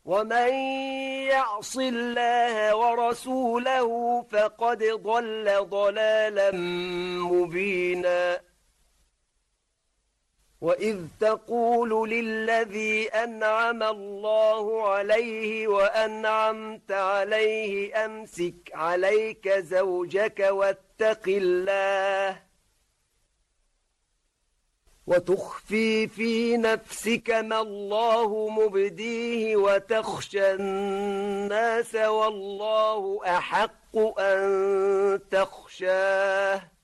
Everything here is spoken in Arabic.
ومن يعص الله ورسوله فقد ضل ضلالا مبينا وإذ تقول للذي أنعم الله عليه وأنعمت عليه أمسك عليك زوجك واتق الله وتخفي في نفسك ما الله مبديه وتخشى الناس والله أحق أن تخشاه